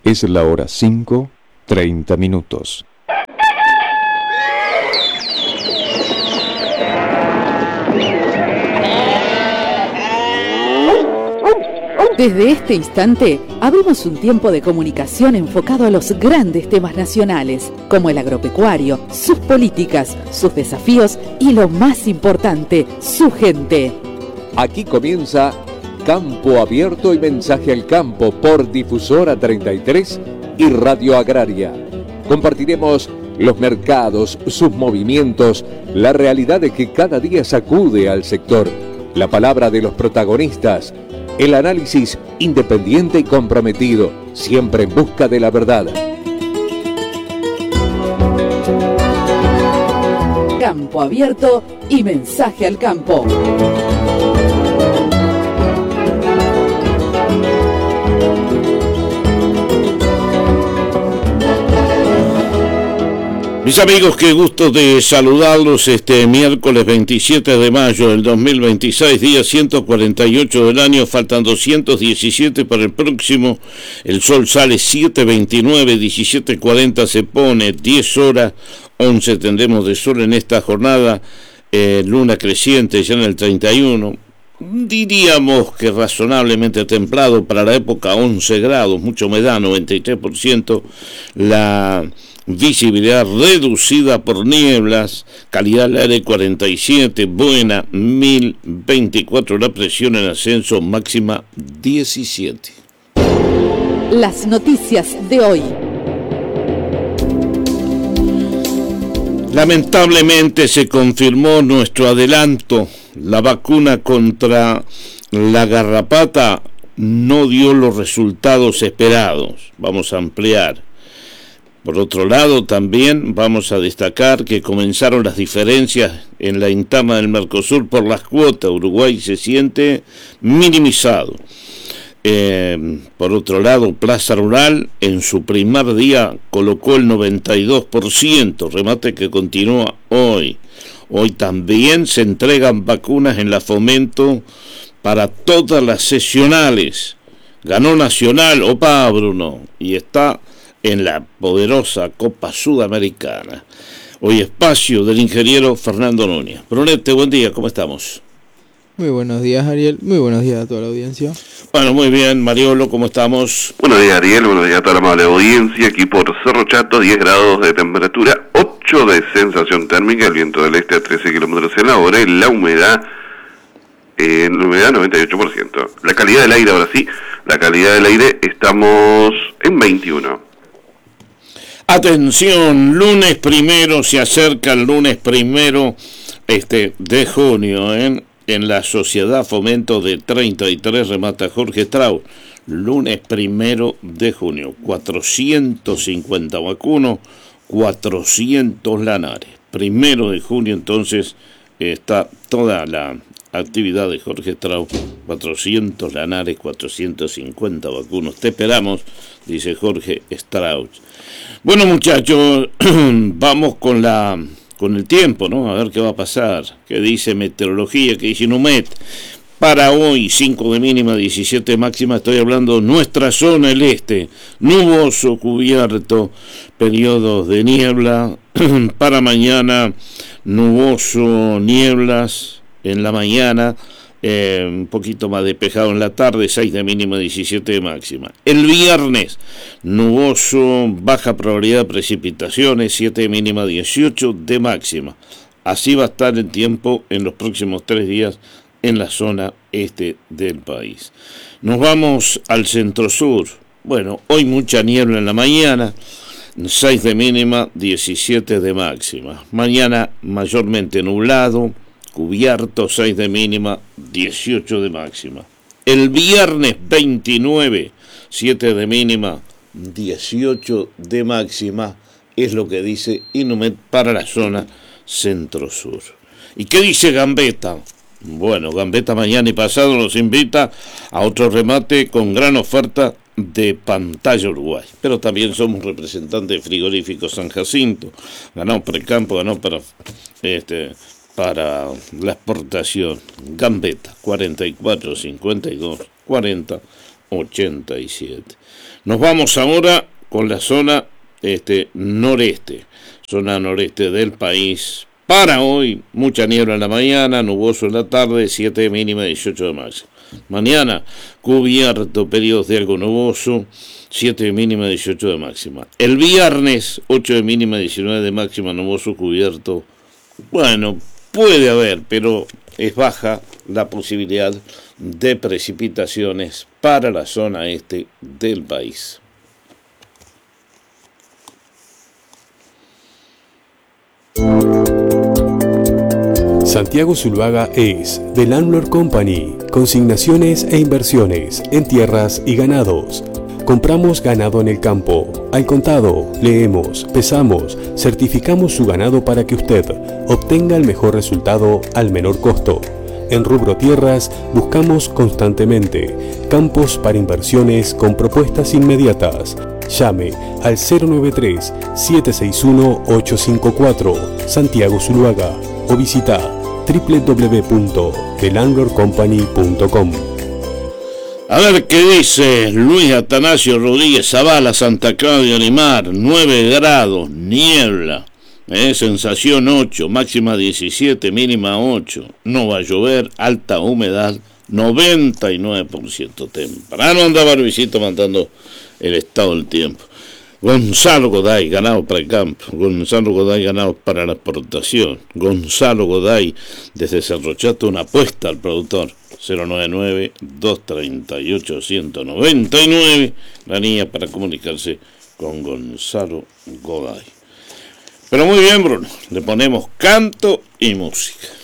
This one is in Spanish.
Es la hora 5:30. Desde este instante, abrimos un tiempo de comunicación enfocado a los grandes temas nacionales, como el agropecuario, sus políticas, sus desafíos y lo más importante, su gente. Aquí comienza Campo Abierto y Mensaje al Campo por Difusora 33 y Radio Agraria. Compartiremos los mercados, sus movimientos, la realidad de que cada día sacude al sector, la palabra de los protagonistas, el análisis independiente y comprometido, siempre en busca de la verdad. Campo Abierto y Mensaje al Campo. Mis amigos, qué gusto de saludarlos este miércoles 27 de mayo del 2026, día 148 del año, faltan 217 para el próximo. El sol sale 7:29, 17:40 se pone, 10 horas, 11 tendremos de sol en esta jornada, luna creciente ya en el 31. Diríamos que razonablemente templado para la época, 11 grados, mucha humedad, 93%, la visibilidad reducida por nieblas, calidad del aire 47, buena, 1024, la presión en ascenso, máxima 17. Las noticias de hoy. Lamentablemente se confirmó nuestro adelanto. La vacuna contra la garrapata no dio los resultados esperados. Vamos a ampliar. Por otro lado, también vamos a destacar que comenzaron las diferencias en la interna del Mercosur por las cuotas. Uruguay se siente minimizado. Por otro lado, Plaza Rural en su primer día colocó el 92%, remate que continúa hoy. Hoy también se entregan vacunas en la Fomento para todas las sesionales. Ganó Nacional, opa Bruno, y está en la poderosa Copa Sudamericana. Hoy espacio del ingeniero Fernando Núñez. Brunete, buen día, ¿cómo estamos? Muy buenos días, Ariel. Muy buenos días a toda la audiencia. Bueno, muy bien, Mariolo, ¿cómo estamos? Buenos días, Ariel. Buenos días a toda la amable audiencia. Aquí por Cerro Chato, 10 grados de temperatura, 8 de sensación térmica, el viento del este a 13 kilómetros en la hora y la humedad 98%. La calidad del aire, ahora sí, la calidad del aire estamos en 21. Atención, lunes primero, se acerca el lunes primero de junio, en la Sociedad Fomento de 33, remata Jorge Strauss, lunes primero de junio, 450 vacunos, 400 lanares. Primero de junio entonces está toda la actividad de Jorge Strauss, 400 lanares, 450 vacunos. Te esperamos, dice Jorge Strauss. Bueno, muchachos, vamos con el tiempo, ¿no? A ver qué va a pasar, qué dice meteorología, qué dice Inumet. Para hoy, 5 de mínima, 17 de máxima, estoy hablando nuestra zona, el este, nuboso, cubierto, periodos de niebla. Para mañana, nuboso, nieblas en la mañana, un poquito más despejado en la tarde, 6 de mínima, 17 de máxima. El viernes, nuboso, baja probabilidad de precipitaciones, 7 de mínima, 18 de máxima. Así va a estar el tiempo en los próximos 3 días en la zona este del país. Nos vamos al centro-sur. Bueno, hoy mucha niebla en la mañana, 6 de mínima, 17 de máxima. Mañana mayormente nublado, cubierto, 6 de mínima, 18 de máxima. El viernes 29, 7 de mínima, 18 de máxima, es lo que dice Inumet para la zona centro-sur. ¿Y qué dice Gambetta? Bueno, Gambetta mañana y pasado nos invita a otro remate con gran oferta de Pantalla Uruguay, pero también somos representantes de Frigorífico San Jacinto. Ganamos Precampo, ganó para la exportación. Gambetta 44 52 40 87. Nos vamos ahora con la zona noreste del país. Para hoy, mucha niebla en la mañana, nuboso en la tarde, 7 de mínima, 18 de máxima. Mañana, cubierto, periodos de algo nuboso, 7 de mínima, 18 de máxima. El viernes, 8 de mínima, 19 de máxima, nuboso, cubierto. Bueno, puede haber, pero es baja la posibilidad de precipitaciones para la zona este del país. Santiago Zuluaga es The Landlord Company, consignaciones e inversiones en tierras y ganados. Compramos ganado en el campo, al contado, leemos, pesamos, certificamos su ganado para que usted obtenga el mejor resultado al menor costo. En rubro tierras buscamos constantemente campos para inversiones con propuestas inmediatas. Llame al 093-761-854 Santiago Zuluaga o visita www.thelandlordcompany.com. A ver qué dice Luis Atanasio Rodríguez Zavala, Santa Claudia Limar, 9 grados, niebla, sensación 8, máxima 17, mínima 8, no va a llover, alta humedad, 99%. Temprano andaba Luisito mandando el estado del tiempo. Gonzalo Goday, ganado para el campo. Gonzalo Goday, ganado para la exportación. Gonzalo Goday, desde Cerro Chato, una apuesta al productor. 099-238-199, la línea para comunicarse con Gonzalo Goday. Pero muy bien, Bruno, le ponemos canto y música.